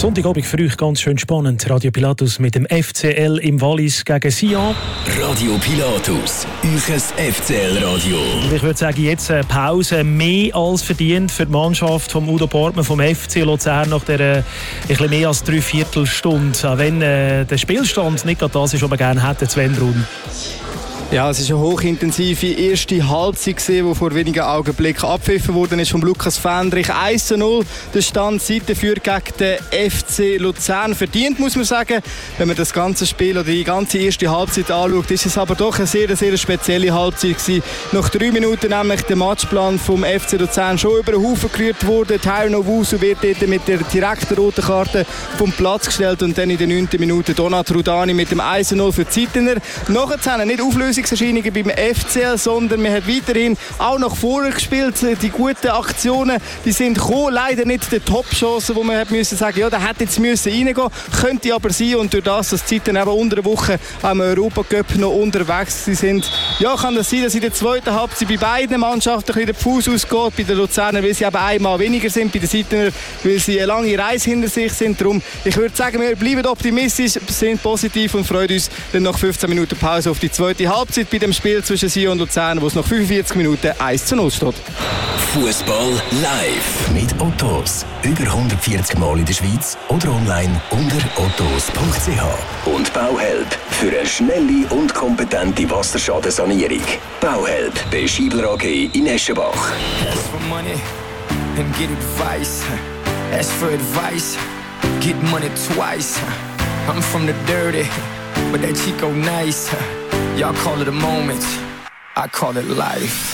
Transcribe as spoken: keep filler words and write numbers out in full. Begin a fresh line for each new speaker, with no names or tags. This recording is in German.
Sonntagabend für euch ganz schön spannend. Radio Pilatus mit dem F C L im Wallis gegen Sion.
Radio Pilatus, euch F C L-Radio.
Ich würde sagen, jetzt eine Pause mehr als verdient für die Mannschaft von Udo Portmann vom F C Luzern nach der äh, ein bisschen mehr als drei Viertelstunde. Auch wenn äh, der Spielstand nicht gerade das ist, was man gerne hätte, Sven Brun.
Ja, es war eine hochintensive erste Halbzeit, die vor wenigen Augenblicken abgepfiffen wurde ist von Lukas Fendrich. eins zu null, der Stand Seite führt gegen den F C Luzern. Verdient, muss man sagen, wenn man das ganze Spiel oder die ganze erste Halbzeit anschaut, ist es aber doch eine sehr, sehr spezielle Halbzeit gewesen. Nach drei Minuten nämlich der Matchplan vom F C Luzern schon über den Haufen gerührt worden. Tyron Owusu wird dort mit der direkten roten Karte vom Platz gestellt und dann in der neunten Minute Donat Rudani mit dem eins zu null für die Zeitner. Nachher nicht Auflösung Erscheinungen beim F C L, sondern man hat weiterhin auch nach vorne gespielt. Die guten Aktionen, die sind gekommen. Leider nicht die Top-Chancen, wo man hat müssen sagen, ja, der hätte jetzt müssen reingehen, könnte aber sein. Und durch das, dass die Zeiten eben unter der Woche am Europacup noch unterwegs sind, ja, kann das sein, dass in der zweiten Halbzeit bei beiden Mannschaften ein bisschen der Fuß ausgeht. Bei den Luzerner, weil sie eben einmal weniger sind, bei den Seitner, weil sie eine lange Reise hinter sich sind. Darum, ich würde sagen, wir bleiben optimistisch, sind positiv und freuen uns dann nach fünfzehn Minuten Pause auf die zweite Halbzeit bei dem Spiel zwischen Sion und Luzern, wo es nach fünfundvierzig Minuten eins zu null steht.
Fußball live mit Ottos. Über hundertvierzig Mal in der Schweiz oder online unter ottos punkt c h. Und Bauhelp für eine schnelle und kompetente Wasserschadensanierung. Bauhelp bei Schiebler A G in Eschenbach.
Ask for money and get advice. Ask for advice, get money twice. I'm from the dirty, but that Chico nice. Y'all call it a moment, I call it life.